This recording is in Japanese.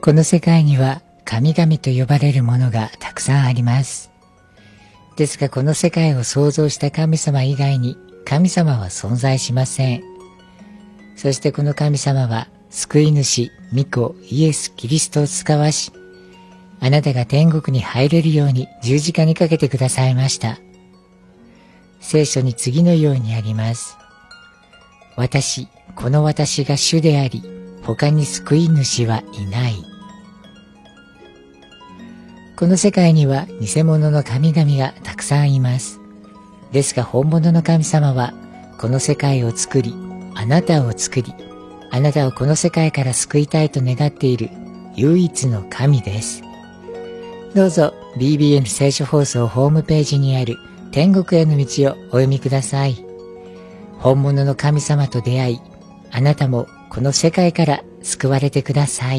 この世界には神々と呼ばれるものがたくさんあります。ですがこの世界を創造した神様以外に神様は存在しません。そしてこの神様は救い主、御子、イエス・キリストを使わし、あなたが天国に入れるように十字架にかけてくださいました。聖書に次のようにあります。この私が主であり、他に救い主はいない。この世界には偽物の神々がたくさんいます。ですが本物の神様はこの世界を作り、あなたを作り、あなたをこの世界から救いたいと願っている唯一の神です。どうぞ BBN 聖書放送ホームページにある天国への道をお読みください。本物の神様と出会い、あなたもこの世界から救われてください。